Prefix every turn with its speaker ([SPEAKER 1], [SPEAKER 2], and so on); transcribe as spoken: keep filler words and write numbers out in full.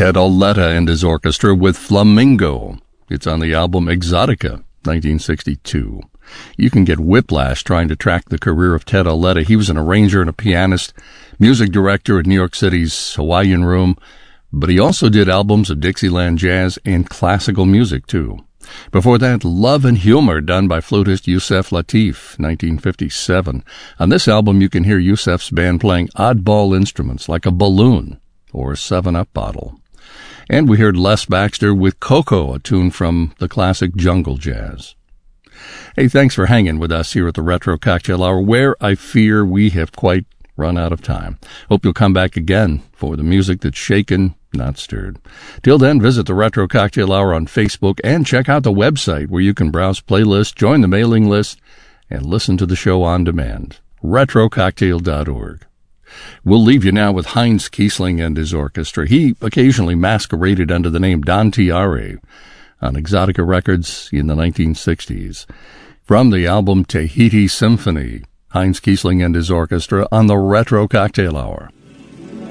[SPEAKER 1] Ted Auletta and his orchestra with Flamingo. It's on the album Exotica, nineteen sixty-two. You can get whiplash trying to track the career of Ted Auletta. He was an arranger and a pianist, music director at New York City's Hawaiian Room, but he also did albums of Dixieland jazz and classical music, too. Before that, Love and Humor, done by flutist Yusef Lateef, nineteen fifty-seven. On this album, you can hear Yusef's band playing oddball instruments like a balloon or a seven-up bottle. And we heard Les Baxter with Coco, a tune from the classic Jungle Jazz. Hey, thanks for hanging with us here at the Retro Cocktail Hour, where I fear we have quite run out of time. Hope you'll come back again for the music that's shaken, not stirred. Till then, visit the Retro Cocktail Hour on Facebook and check out the website where you can browse playlists, join the mailing list, and listen to the show on demand. retro cocktail dot org. We'll leave you now with Heinz Kiesling and his orchestra. He occasionally masqueraded under the name Don Tiare on Exotica Records in the nineteen sixties. From the album Tahiti Symphony, Heinz Kiesling and his orchestra on the Retro Cocktail Hour.